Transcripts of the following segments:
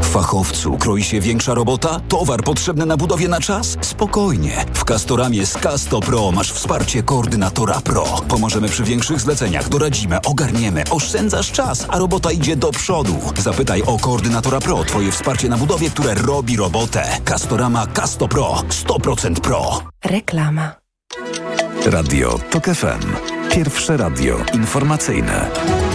Fachowcu kroi się większa robota? Towar potrzebny na budowie na czas? Spokojnie. W Castoramie z Casto Pro masz wsparcie koordynatora Pro. Pomożemy przy większych zleceniach, doradzimy, ogarniemy, oszczędzasz czas, a robota idzie do przodu. Zapytaj o koordynatora Pro, twoje wsparcie na budowie, które robi robotę. Castorama Casto Pro. 100% Pro. Reklama. Radio TOK FM. Pierwsze radio informacyjne.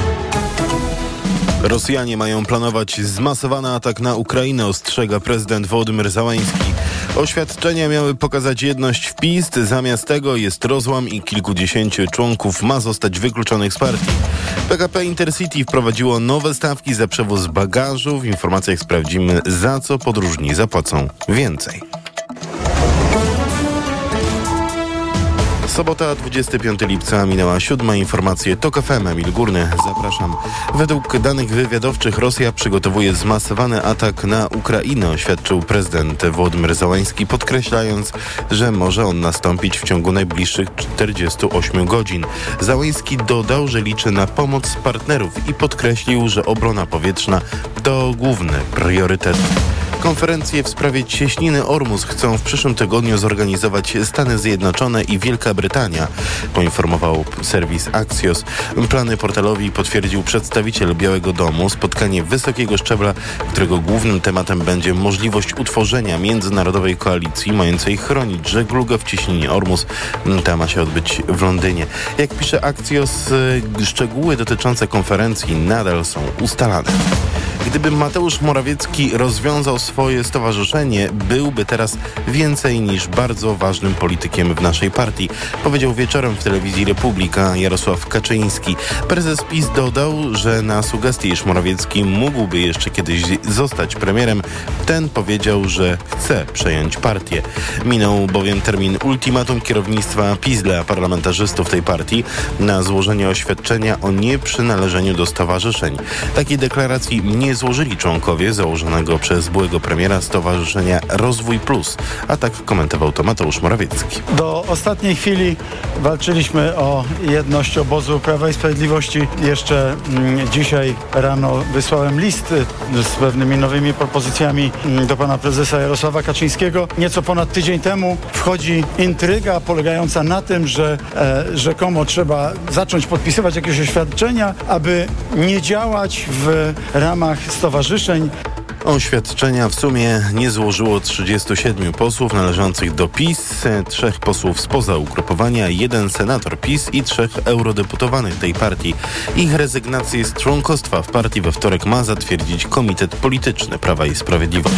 Rosjanie mają planować zmasowany atak na Ukrainę, ostrzega prezydent Wołodymyr Zełański. Oświadczenia miały pokazać jedność w PiS, zamiast tego jest rozłam i kilkudziesięciu członków ma zostać wykluczonych z partii. PKP Intercity wprowadziło nowe stawki za przewóz bagażu. W informacjach sprawdzimy, za co podróżni zapłacą więcej. Sobota, 25 lipca, minęła 7. Informacje TOK FM. Emil Górny, zapraszam. Według danych wywiadowczych Rosja przygotowuje zmasowany atak na Ukrainę, oświadczył prezydent Wołodymyr Zełański, podkreślając, że może on nastąpić w ciągu najbliższych 48 godzin. Zełański dodał, że liczy na pomoc partnerów i podkreślił, że obrona powietrzna to główny priorytet. Konferencję w sprawie cieśniny Ormus chcą w przyszłym tygodniu zorganizować Stany Zjednoczone i Wielka Brytania, poinformował serwis Axios. Plany portalowi potwierdził przedstawiciel Białego Domu. Spotkanie wysokiego szczebla, którego głównym tematem będzie możliwość utworzenia międzynarodowej koalicji mającej chronić żeglugę w cieśninie Ormus. Ta ma się odbyć w Londynie. Jak pisze Axios, szczegóły dotyczące konferencji nadal są ustalane. Gdyby Mateusz Morawiecki rozwiązał swoje stowarzyszenie, byłby teraz więcej niż bardzo ważnym politykiem w naszej partii, powiedział wieczorem w telewizji Republika Jarosław Kaczyński. Prezes PiS dodał, że na sugestię, iż Morawiecki mógłby jeszcze kiedyś zostać premierem, ten powiedział, że chce przejąć partię. Minął bowiem termin ultimatum kierownictwa PiS dla parlamentarzystów tej partii na złożenie oświadczenia o nieprzynależeniu do stowarzyszeń. Takiej deklaracji nie złożyli członkowie założonego przez byłego premiera Stowarzyszenia Rozwój Plus, a tak komentował to Mateusz Morawiecki. Do ostatniej chwili walczyliśmy o jedność obozu Prawa i Sprawiedliwości. Jeszcze dzisiaj rano wysłałem list z pewnymi nowymi propozycjami do pana prezesa Jarosława Kaczyńskiego. Nieco ponad tydzień temu wchodzi intryga polegająca na tym, że rzekomo trzeba zacząć podpisywać jakieś oświadczenia, aby nie działać w ramach stowarzyszeń. Oświadczenia w sumie nie złożyło 37 posłów należących do PiS, 3 posłów spoza ugrupowania, 1 senator PiS i 3 eurodeputowanych tej partii. Ich rezygnację z członkostwa w partii we wtorek ma zatwierdzić Komitet Polityczny Prawa i Sprawiedliwości.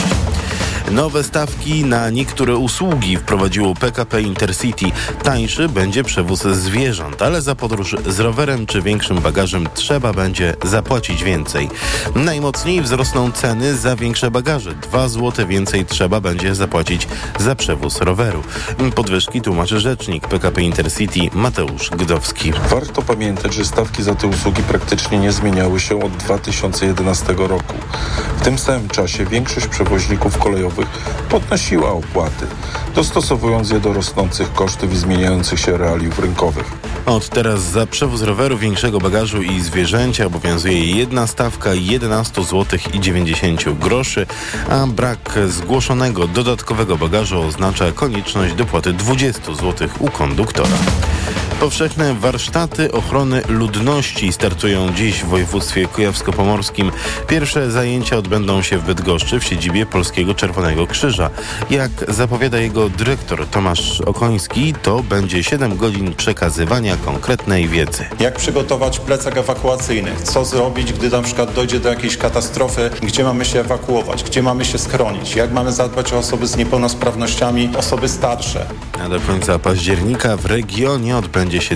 Nowe stawki na niektóre usługi wprowadziło PKP Intercity. Tańszy będzie przewóz zwierząt, ale za podróż z rowerem czy większym bagażem trzeba będzie zapłacić więcej. Najmocniej wzrosną ceny za większe bagaże. 2 zł więcej trzeba będzie zapłacić za przewóz roweru. Podwyżki tłumaczy rzecznik PKP Intercity Mateusz Gdowski. Warto pamiętać, że stawki za te usługi praktycznie nie zmieniały się od 2011 roku. W tym samym czasie większość przewoźników kolejowych podnosiła opłaty, dostosowując je do rosnących kosztów i zmieniających się realiów rynkowych. Od teraz za przewóz roweru, większego bagażu i zwierzęcia obowiązuje jedna stawka 11 zł i 90 groszy, a brak zgłoszonego dodatkowego bagażu oznacza konieczność dopłaty 20 zł u konduktora. Powszechne warsztaty ochrony ludności startują dziś w województwie kujawsko-pomorskim. Pierwsze zajęcia odbędą się w Bydgoszczy w siedzibie Polskiego Czerwonego Krzyża. Jak zapowiada jego dyrektor Tomasz Okoński, to będzie 7 godzin przekazywania konkretnej wiedzy. Jak przygotować plecak ewakuacyjny? Co zrobić, gdy na przykład dojdzie do jakiejś katastrofy? Gdzie mamy się ewakuować? Gdzie mamy się schronić? Jak mamy zadbać o osoby z niepełnosprawnościami, osoby starsze? A do końca października w regionie odbędzie się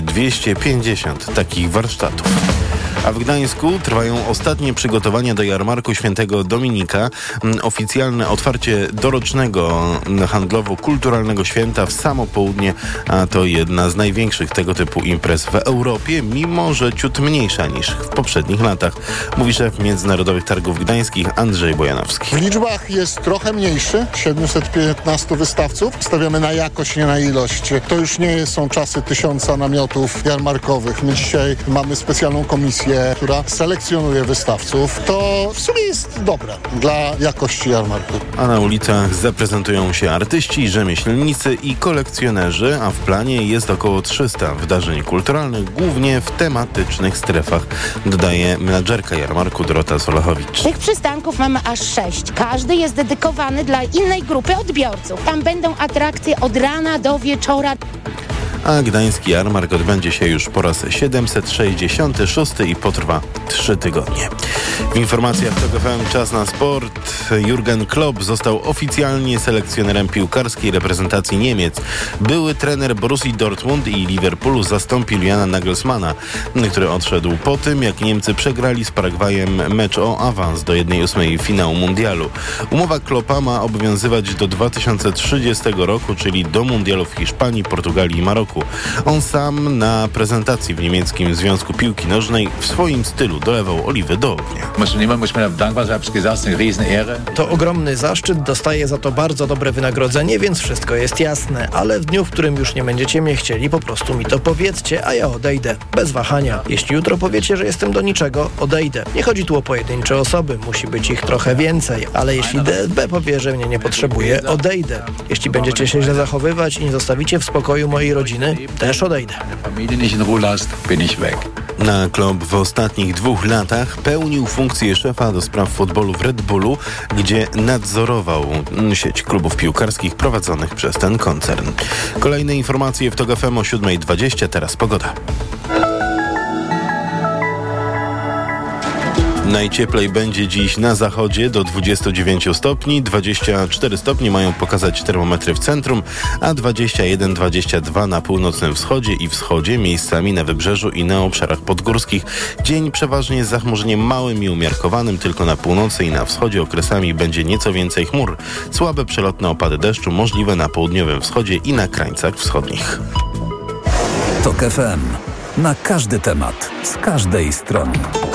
250 takich warsztatów. A w Gdańsku trwają ostatnie przygotowania do jarmarku Świętego Dominika. Oficjalne otwarcie dorocznego handlowo-kulturalnego święta w samo południe, a to jedna z największych tego typu imprez w Europie, mimo że ciut mniejsza niż w poprzednich latach, mówi szef Międzynarodowych Targów Gdańskich Andrzej Bojanowski. W liczbach jest trochę mniejszy, 715 wystawców. Stawiamy na jakość, nie na ilość. To już nie są czasy 1000 namiotów jarmarkowych. My dzisiaj mamy specjalną komisję agencję, która selekcjonuje wystawców. To w sumie jest dobre dla jakości jarmarku. A na ulicach zaprezentują się artyści, rzemieślnicy i kolekcjonerzy, a w planie jest około 300 wydarzeń kulturalnych, głównie w tematycznych strefach, dodaje menadżerka jarmarku Dorota Solachowicz. Tych przystanków mamy aż 6. Każdy jest dedykowany dla innej grupy odbiorców. Tam będą atrakcje od rana do wieczora. A gdański jarmark odbędzie się już po raz 766 i potrwa 3 tygodnie. W informacjach TOK FM czas na sport. Jurgen Klopp został oficjalnie selekcjonerem piłkarskiej reprezentacji Niemiec. Były trener Borussii Dortmund i Liverpoolu zastąpi Juliana Nagelsmana, który odszedł po tym, jak Niemcy przegrali z Paragwajem mecz o awans do 1/8 finału mundialu. Umowa Kloppa ma obowiązywać do 2030 roku, czyli do mundialu w Hiszpanii, Portugalii i Maroku. On sam na prezentacji w niemieckim Związku Piłki Nożnej w swoim stylu dolewał oliwy do ognia. To ogromny zaszczyt, dostaję za to bardzo dobre wynagrodzenie, więc wszystko jest jasne, ale w dniu, w którym już nie będziecie mnie chcieli, po prostu mi to powiedzcie, a ja odejdę. Bez wahania. Jeśli jutro powiecie, że jestem do niczego, odejdę. Nie chodzi tu o pojedyncze osoby, musi być ich trochę więcej, ale jeśli DFB powie, że mnie nie potrzebuje, odejdę. Jeśli będziecie się źle zachowywać i nie zostawicie w spokoju mojej rodziny, też odejdę. Na Klopp w ostatnich 2 latach pełnił funkcję szefa do spraw futbolu w Red Bullu, gdzie nadzorował sieć klubów piłkarskich prowadzonych przez ten koncern. Kolejne informacje w TOK FM o 7:20, teraz pogoda. Najcieplej będzie dziś na zachodzie do 29 stopni, 24 stopnie mają pokazać termometry w centrum, a 21-22 na północnym wschodzie i wschodzie, miejscami na wybrzeżu i na obszarach podgórskich. Dzień przeważnie z zachmurzeniem małym i umiarkowanym, tylko na północy i na wschodzie okresami będzie nieco więcej chmur. Słabe przelotne opady deszczu możliwe na południowym wschodzie i na krańcach wschodnich. TOK FM. Na każdy temat, z każdej strony.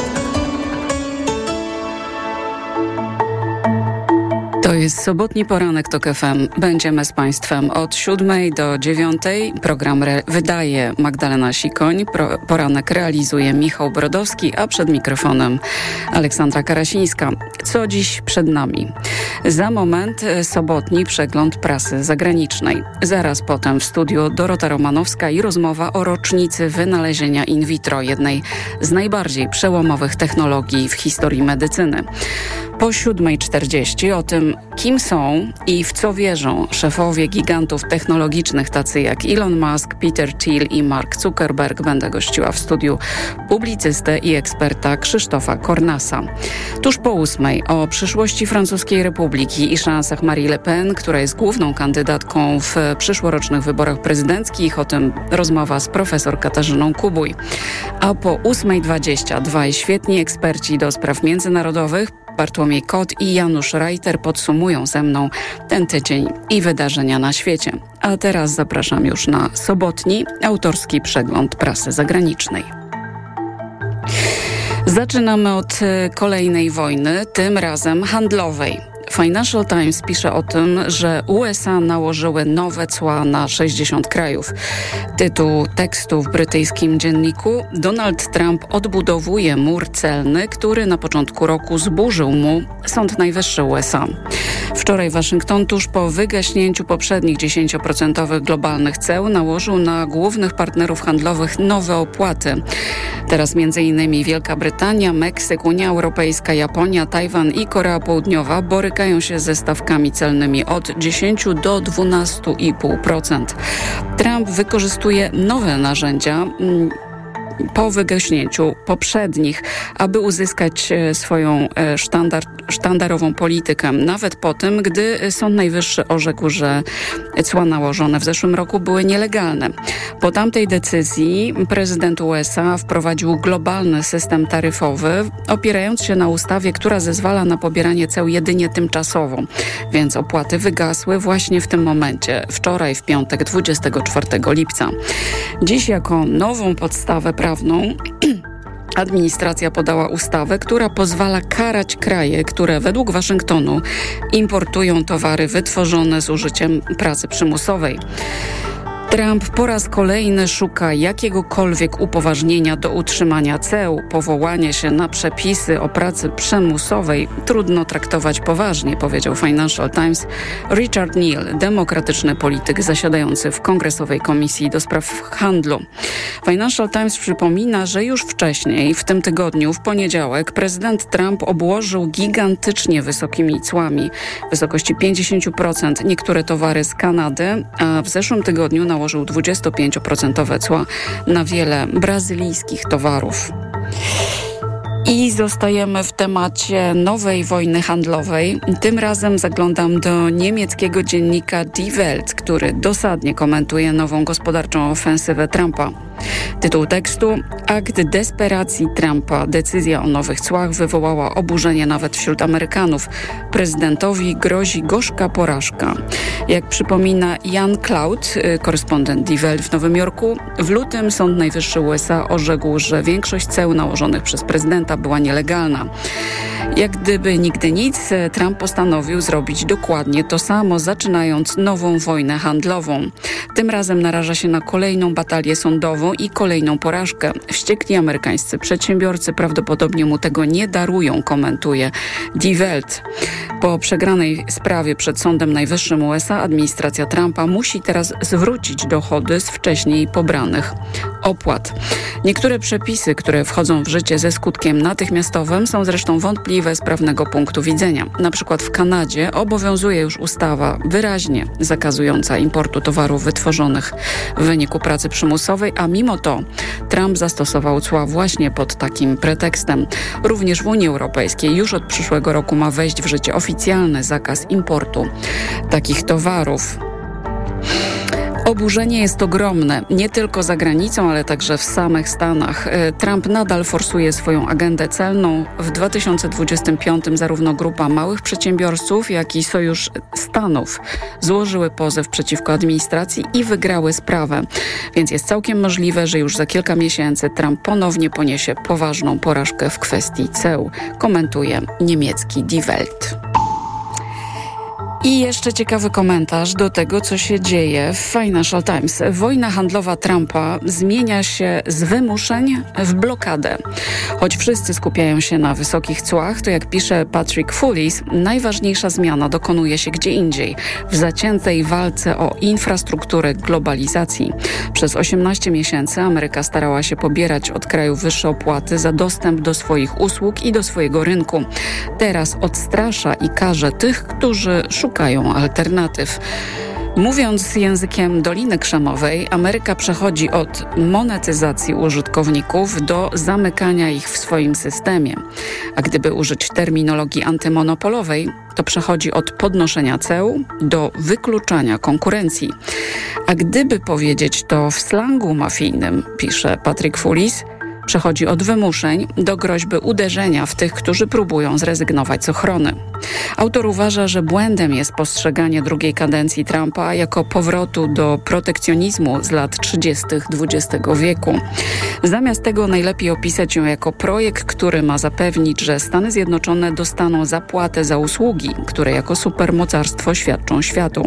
To jest sobotni poranek TOK FM. Będziemy z Państwem od 7 do 9. Program wydaje Magdalena Sikoń. Poranek realizuje Michał Brodowski, a przed mikrofonem Aleksandra Karasińska. Co dziś przed nami? Za moment sobotni przegląd prasy zagranicznej. Zaraz potem w studiu Dorota Romanowska i rozmowa o rocznicy wynalezienia in vitro, jednej z najbardziej przełomowych technologii w historii medycyny. Po 7:40 o tym, kim są i w co wierzą szefowie gigantów technologicznych tacy jak Elon Musk, Peter Thiel i Mark Zuckerberg, będę gościła w studiu publicystę i eksperta Krzysztofa Kornasa. Tuż po 8:00 o przyszłości francuskiej republiki i szansach Marie Le Pen, która jest główną kandydatką w przyszłorocznych wyborach prezydenckich. O tym rozmowa z profesor Katarzyną Kubuj. A po 8:20 dwaj świetni eksperci do spraw międzynarodowych, Bartłomiej Kot i Janusz Reiter, podsumują ze mną ten tydzień i wydarzenia na świecie. A teraz zapraszam już na sobotni autorski przegląd prasy zagranicznej. Zaczynamy od kolejnej wojny, tym razem handlowej. Financial Times pisze o tym, że USA nałożyły nowe cła na 60 krajów. Tytuł tekstu w brytyjskim dzienniku: Donald Trump odbudowuje mur celny, który na początku roku zburzył mu Sąd Najwyższy USA. Wczoraj Waszyngton tuż po wygaśnięciu poprzednich 10% globalnych ceł nałożył na głównych partnerów handlowych nowe opłaty. Teraz m.in. Wielka Brytania, Meksyk, Unia Europejska, Japonia, Tajwan i Korea Południowa borykają się ze stawkami celnymi od 10 do 12,5%. Trump wykorzystuje nowe narzędzia po wygaśnięciu poprzednich, aby uzyskać swoją sztandarową politykę, nawet po tym, gdy Sąd Najwyższy orzekł, że cła nałożone w zeszłym roku były nielegalne. Po tamtej decyzji prezydent USA wprowadził globalny system taryfowy, opierając się na ustawie, która zezwala na pobieranie ceł jedynie tymczasowo, więc opłaty wygasły właśnie w tym momencie, wczoraj w piątek 24 lipca. Dziś jako nową podstawę prawną administracja podała ustawę, która pozwala karać kraje, które według Waszyngtonu importują towary wytworzone z użyciem pracy przymusowej. Trump po raz kolejny szuka jakiegokolwiek upoważnienia do utrzymania ceł. Powołanie się na przepisy o pracy przymusowej trudno traktować poważnie, powiedział Financial Times Richard Neal, demokratyczny polityk zasiadający w Kongresowej Komisji do Spraw Handlu. Financial Times przypomina, że już wcześniej, w tym tygodniu, w poniedziałek, prezydent Trump obłożył gigantycznie wysokimi cłami w wysokości 50% niektóre towary z Kanady, a w zeszłym tygodniu nałożył 25% cła na wiele brazylijskich towarów. I zostajemy w temacie nowej wojny handlowej. Tym razem zaglądam do niemieckiego dziennika Die Welt, który dosadnie komentuje nową gospodarczą ofensywę Trumpa. Tytuł tekstu: Akt desperacji Trumpa. Decyzja o nowych cłach wywołała oburzenie nawet wśród Amerykanów. Prezydentowi grozi gorzka porażka. Jak przypomina Jan Cloud, korespondent Die Welt w Nowym Jorku, w lutym Sąd Najwyższy USA orzekł, że większość ceł nałożonych przez prezydenta była nielegalna. Jak gdyby nigdy nic, Trump postanowił zrobić dokładnie to samo, zaczynając nową wojnę handlową. Tym razem naraża się na kolejną batalię sądową i kolejną porażkę. Wściekli amerykańscy przedsiębiorcy prawdopodobnie mu tego nie darują, komentuje Die Welt. Po przegranej sprawie przed Sądem Najwyższym USA administracja Trumpa musi teraz zwrócić dochody z wcześniej pobranych opłat. Niektóre przepisy, które wchodzą w życie ze skutkiem natychmiastowym, są zresztą wątpliwe z prawnego punktu widzenia. Na przykład w Kanadzie obowiązuje już ustawa wyraźnie zakazująca importu towarów wytworzonych w wyniku pracy przymusowej, a mimo to Trump zastosował cła właśnie pod takim pretekstem. Również w Unii Europejskiej już od przyszłego roku ma wejść w życie oficjalny zakaz importu takich towarów. Oburzenie jest ogromne, nie tylko za granicą, ale także w samych Stanach. Trump nadal forsuje swoją agendę celną. W 2025 zarówno grupa małych przedsiębiorców, jak i Sojusz Stanów złożyły pozew przeciwko administracji i wygrały sprawę. Więc jest całkiem możliwe, że już za kilka miesięcy Trump ponownie poniesie poważną porażkę w kwestii ceł, komentuje niemiecki Die Welt. I jeszcze ciekawy komentarz do tego, co się dzieje w Financial Times. Wojna handlowa Trumpa zmienia się z wymuszeń w blokadę. Choć wszyscy skupiają się na wysokich cłach, to jak pisze Patrick Fullis, najważniejsza zmiana dokonuje się gdzie indziej, w zaciętej walce o infrastrukturę globalizacji. Przez 18 miesięcy Ameryka starała się pobierać od krajów wyższe opłaty za dostęp do swoich usług i do swojego rynku. Teraz odstrasza i karze tych, którzy szukają alternatyw. Mówiąc językiem Doliny Krzemowej, Ameryka przechodzi od monetyzacji użytkowników do zamykania ich w swoim systemie. A gdyby użyć terminologii antymonopolowej, to przechodzi od podnoszenia ceł do wykluczania konkurencji. A gdyby powiedzieć to w slangu mafijnym, pisze Patrick Fullis, przechodzi od wymuszeń do groźby uderzenia w tych, którzy próbują zrezygnować z ochrony. Autor uważa, że błędem jest postrzeganie drugiej kadencji Trumpa jako powrotu do protekcjonizmu z lat 30. XX wieku. Zamiast tego najlepiej opisać ją jako projekt, który ma zapewnić, że Stany Zjednoczone dostaną zapłatę za usługi, które jako supermocarstwo świadczą światu.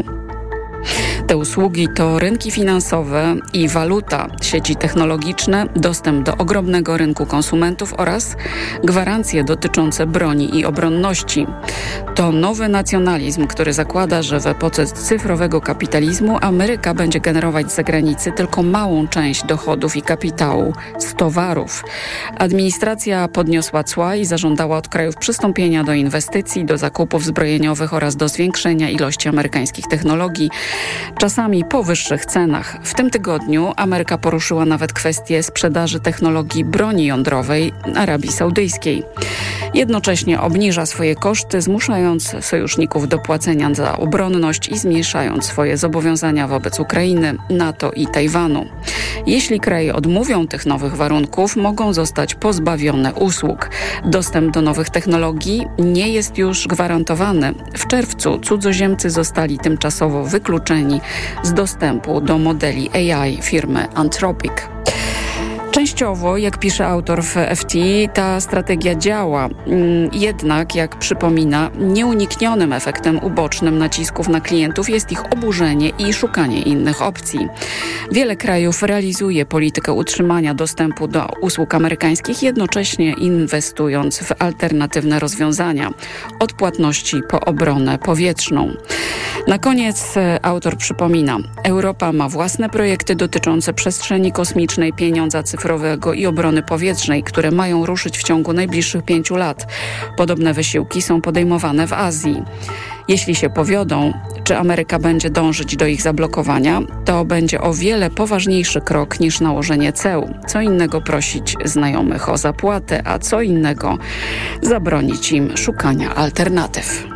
Te usługi to rynki finansowe i waluta, sieci technologiczne, dostęp do ogromnego rynku konsumentów oraz gwarancje dotyczące broni i obronności. To nowy nacjonalizm, który zakłada, że w epoce cyfrowego kapitalizmu Ameryka będzie generować z zagranicy tylko małą część dochodów i kapitału z towarów. Administracja podniosła cła i zażądała od krajów przystąpienia do inwestycji, do zakupów zbrojeniowych oraz do zwiększenia ilości amerykańskich technologii, czasami po wyższych cenach. W tym tygodniu Ameryka poruszyła nawet kwestię sprzedaży technologii broni jądrowej Arabii Saudyjskiej. Jednocześnie obniża swoje koszty, zmuszając sojuszników do płacenia za obronność i zmniejszając swoje zobowiązania wobec Ukrainy, NATO i Tajwanu. Jeśli kraje odmówią tych nowych warunków, mogą zostać pozbawione usług. Dostęp do nowych technologii nie jest już gwarantowany. W czerwcu cudzoziemcy zostali tymczasowo wykluczeni z dostępu do modeli AI firmy Anthropic. Częściowo, jak pisze autor w FT, ta strategia działa. Jednak, jak przypomina, nieuniknionym efektem ubocznym nacisków na klientów jest ich oburzenie i szukanie innych opcji. Wiele krajów realizuje politykę utrzymania dostępu do usług amerykańskich, jednocześnie inwestując w alternatywne rozwiązania, od płatności po obronę powietrzną. Na koniec autor przypomina, Europa ma własne projekty dotyczące przestrzeni kosmicznej, pieniądza cyfrowego i obrony powietrznej, które mają ruszyć w ciągu najbliższych 5 lat. Podobne wysiłki są podejmowane w Azji. Jeśli się powiodą, czy Ameryka będzie dążyć do ich zablokowania, to będzie o wiele poważniejszy krok niż nałożenie ceł. Co innego prosić znajomych o zapłatę, a co innego zabronić im szukania alternatyw.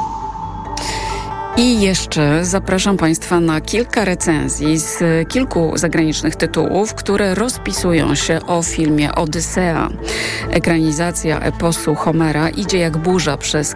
I jeszcze zapraszam Państwa na kilka recenzji z kilku zagranicznych tytułów, które rozpisują się o filmie Odysea. Ekranizacja eposu Homera idzie jak burza przez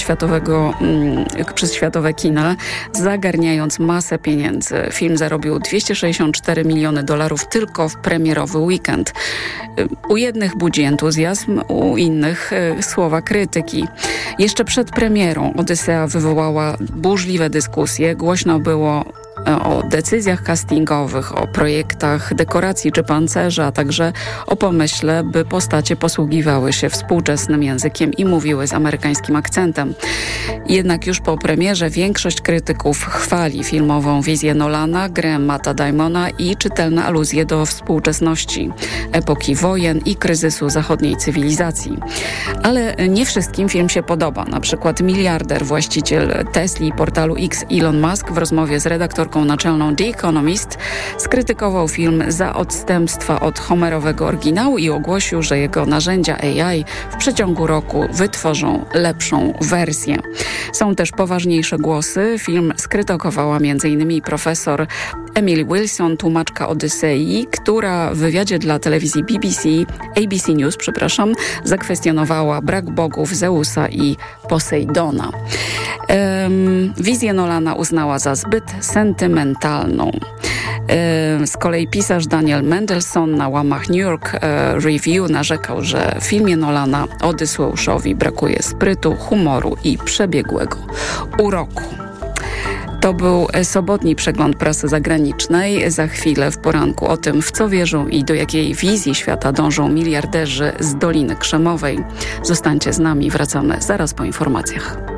światowe kina, zagarniając masę pieniędzy. Film zarobił $264 miliony tylko w premierowy weekend. U jednych budzi entuzjazm, u innych słowa krytyki. Jeszcze przed premierą Odysea wywołała burzliwe dyskusje. Głośno było o decyzjach castingowych, o projektach dekoracji czy pancerza, a także o pomyśle, by postacie posługiwały się współczesnym językiem i mówiły z amerykańskim akcentem. Jednak już po premierze większość krytyków chwali filmową wizję Nolana, grę Matta Damona i czytelne aluzje do współczesności, epoki wojen i kryzysu zachodniej cywilizacji. Ale nie wszystkim film się podoba. Na przykład miliarder, właściciel Tesli i portalu X Elon Musk w rozmowie z redaktorką naczelną The Economist skrytykował film za odstępstwa od homerowego oryginału i ogłosił, że jego narzędzia AI w przeciągu roku wytworzą lepszą wersję. Są też poważniejsze głosy. Film skrytykowała m.in. profesor Emily Wilson, tłumaczka Odysei, która w wywiadzie dla telewizji ABC News, zakwestionowała brak bogów Zeusa i Posejdona. Wizję Nolana uznała za zbyt sentymentalną. Z kolei pisarz Daniel Mendelsohn na łamach New York Review narzekał, że w filmie Nolana Odyseuszowi brakuje sprytu, humoru i przebiegłego uroku. To był sobotni przegląd prasy zagranicznej. Za chwilę w poranku o tym, w co wierzą i do jakiej wizji świata dążą miliarderzy z Doliny Krzemowej. Zostańcie z nami, wracamy zaraz po informacjach.